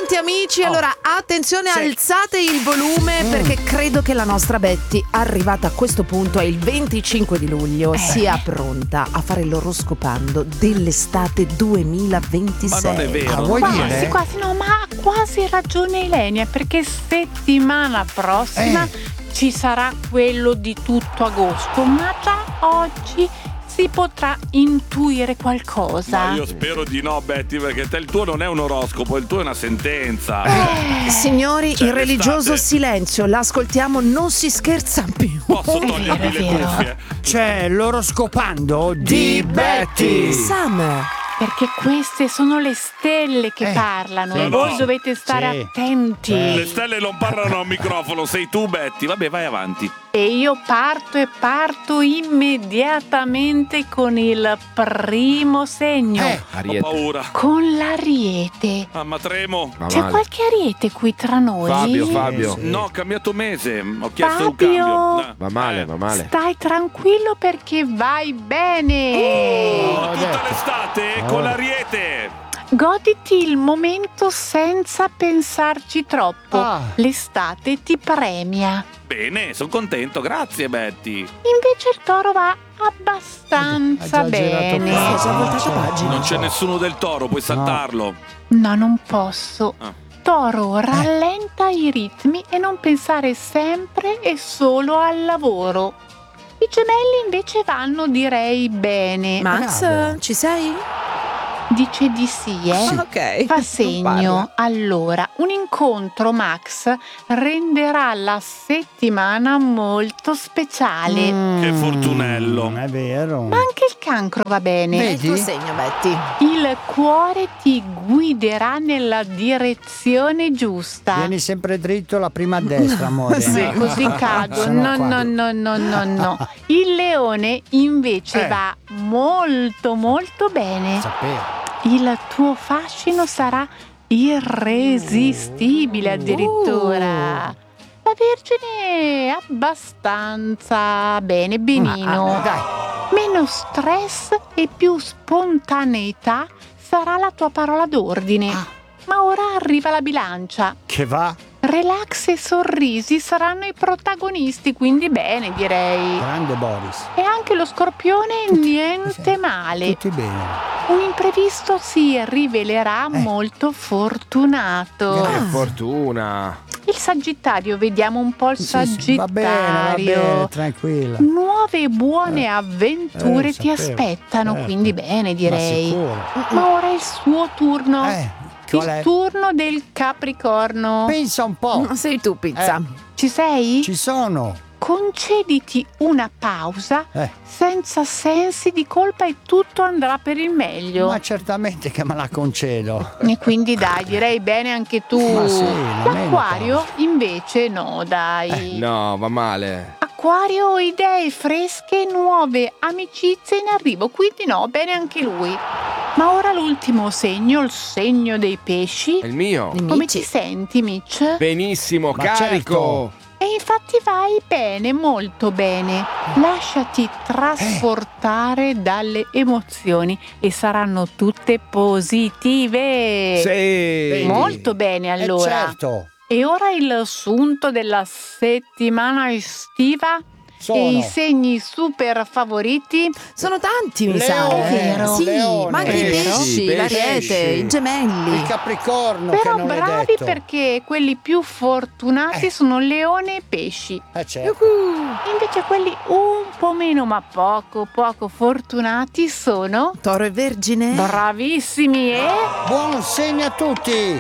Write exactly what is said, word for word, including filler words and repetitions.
pronti amici? Oh. Allora attenzione, Sì. alzate il volume Mm. perché credo che la nostra Betty, arrivata a questo punto, è il venticinque di luglio, Eh. sia pronta a fare l'oroscopando dell'estate duemilaventisei. Ma non è vero. Ah, vuoi non è dire? vero. Quasi, quasi, no, ma ha quasi ragione Ilenia, perché settimana prossima Eh. ci sarà quello di tutto agosto, ma già oggi si potrà intuire qualcosa. Ma io spero di no, Betty, perché te il tuo non è un oroscopo, il tuo è una sentenza. Eh, Signori, Cioè, il religioso l'estate- silenzio, l'ascoltiamo, non si scherza più. Posso È togliermi vero, le è vero. cuffie? C'è l'oroscopando di Betty. Sam, Perché queste sono le stelle che Eh, parlano sì. e voi No. dovete stare Sì. attenti. Le stelle non parlano al microfono, sei tu, Betty. Vabbè, vai avanti. E io parto e parto immediatamente con il primo segno, Eh, Ho paura. con l'Ariete. Mamma, tremo. Ma C'è male. qualche Ariete qui tra noi? Fabio, Fabio. Sì. No, ho cambiato mese. Ho chiesto un Fabio. cambio. Eh. Va male, va male. Stai tranquillo perché vai bene. Oh, tutta detto. l'estate Oh. con l'Ariete. Goditi il momento senza pensarci troppo. Ah. L'estate ti premia. Bene, sono contento. Grazie, Betty. Invece il toro va abbastanza Ha già girato bene. qua. Hai già voltato pagina. Non c'è nessuno del toro, puoi saltarlo. No, non posso. Ah. Toro, rallenta i ritmi e non pensare sempre e solo al lavoro. I gemelli invece vanno, direi, bene. Max, Bravo. ci sei? Dice di sì, eh? Ah, ok. Fa Non segno. parla. Allora, un incontro, Max, renderà la settimana molto speciale. Mm, Che fortunello. È vero. Ma anche il cancro va bene. È il Vedi? tuo segno, Betty. Il cuore ti guiderà nella direzione giusta. Vieni sempre dritto, la prima a destra, amore. Sì, Così cado. Sono No, qua. no, no, no, no, no. Il leone invece Eh. va molto, molto bene. Sapevo. Il tuo fascino sarà irresistibile addirittura. La Vergine abbastanza bene, benino. Ah, dai. Meno stress e più spontaneità sarà la tua parola d'ordine. Ah. Ma ora arriva la bilancia. Che va? Relax e sorrisi saranno i protagonisti, quindi bene, direi. Grande Boris. E anche lo scorpione niente male. Tutti bene. Un imprevisto si rivelerà Eh. molto fortunato. Grazie. Che fortuna. Il Sagittario, vediamo un po' il Sì, sì, Sagittario. va bene, va bene, tranquilla. Nuove e buone Eh. avventure Eh, ti sapevo. aspettano, Certo. quindi bene, Ma direi. sicuro. Ma ora è il suo turno. Eh, qual il è? turno del Capricorno. Pensa un po'. Sei tu, pizza. Ci sei? Ci sono. Concediti una pausa Eh, senza sensi di colpa e tutto andrà per il meglio. ma certamente che me la concedo. E quindi dai, direi bene anche tu. Ma sì, nemmeno L'acquario pausa. invece no, dai. No, va male. Acquario, idee fresche, nuove amicizie in arrivo, quindi no, bene anche lui. Ma ora l'ultimo segno, il segno dei pesci. È il mio. I Come mici. ti senti, Mitch? Benissimo, Ma carico. E infatti vai bene, molto bene. Lasciati trasportare dalle emozioni e saranno tutte positive. Sì. Molto bene, Eh, allora. certo. E ora il sunto della settimana estiva Sono. e i segni super favoriti. Sono tanti, mi Leone, sa. È vero. Sì, Leone. ma anche i Pesci, pesci, pesci. l'ariete, i gemelli. Il Capricorno che Però non è bravi detto. perché quelli più fortunati Eh. sono leone e pesci. Eh, certo. Invece quelli un po' meno ma poco poco fortunati sono Toro e Vergine. bravissimi e Buon segno a tutti.